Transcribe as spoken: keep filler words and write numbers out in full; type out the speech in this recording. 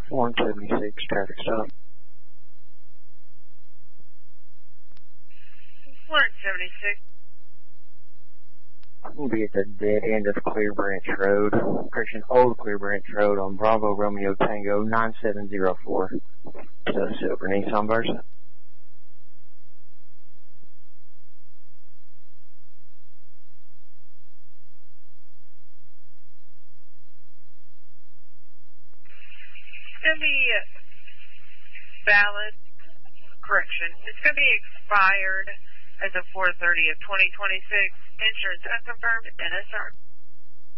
one seventy-six, traffic stop. one seventy-six. We'll be at the dead end of Clear Branch Road, correction, Old Clear Branch Road on Bravo Romeo Tango nine seven zero four. So silver Nissan Versa. It's going to be valid, correction, it's going to be expired as of four thirty of twenty twenty-six. Insurance unconfirmed, N S R.